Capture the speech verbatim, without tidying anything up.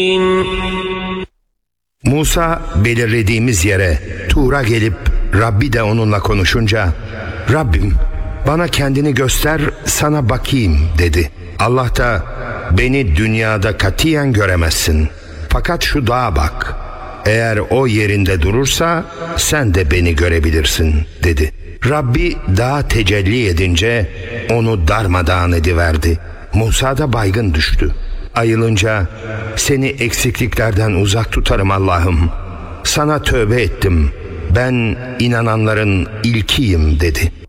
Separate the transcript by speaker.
Speaker 1: Musa belirlediğimiz yere Tur'a gelip Rabbi de onunla konuşunca Rabbim bana kendini göster sana bakayım dedi. Allah da beni dünyada katiyen göremezsin. Fakat şu dağa bak. Eğer o yerinde durursa sen de beni görebilirsin dedi. Rabbi dağa tecelli edince onu darmadağın ediverdi. Musa da baygın düştü. Ayılınca seni eksikliklerden uzak tutarım Allah'ım. Sana tövbe ettim. Ben inananların ilkiyim dedi.